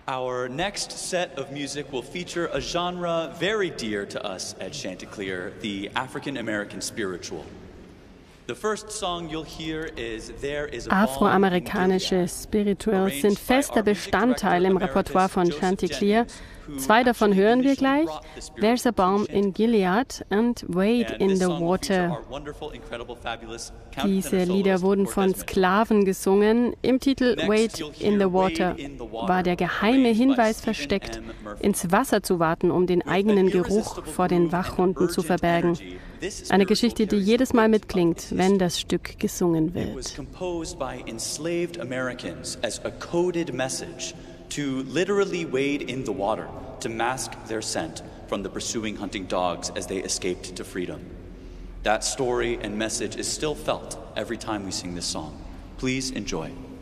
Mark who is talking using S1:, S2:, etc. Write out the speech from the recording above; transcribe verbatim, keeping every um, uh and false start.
S1: Our next set of music will feature a genre very dear to us at Chanticleer, the African American spiritual. The first song you'll hear is There is a Balm in
S2: Afroamerikanische
S1: Gilead,
S2: Spirituals sind
S1: arranged by
S2: fester
S1: our music
S2: Bestandteil
S1: director
S2: im Repertoire von
S1: emeritus Joseph
S2: Chanticleer.
S1: Jennings, who
S2: Zwei davon
S1: actually
S2: hören wir
S1: initially
S2: gleich.
S1: brought the spiritual
S2: There's a
S1: to
S2: Balm in Gilead and Wade
S1: And
S2: in
S1: this
S2: the
S1: song will feature
S2: Water.
S1: our wonderful, incredible, fabulous countertenor
S2: Diese Lieder
S1: soloist,
S2: wurden
S1: Cor
S2: von
S1: Desmond.
S2: Sklaven gesungen. Im Titel
S1: Next,
S2: Wade
S1: you'll
S2: in the
S1: hear
S2: Water
S1: Wade in the Water,
S2: war der geheime
S1: arranged by
S2: Hinweis
S1: Stephen
S2: versteckt,
S1: M. Murphy.
S2: ins Wasser zu warten, um den eigenen Geruch vor den Wachhunden zu verbergen. Eine Geschichte, die jedes Mal mitklingt, wenn das Stück gesungen
S1: It was
S2: wird.
S1: composed by enslaved Americans as a coded message to literally wade in the water to mask their scent from the pursuing hunting dogs as they escaped to freedom. That story and message is still felt every time we sing this song. Please enjoy.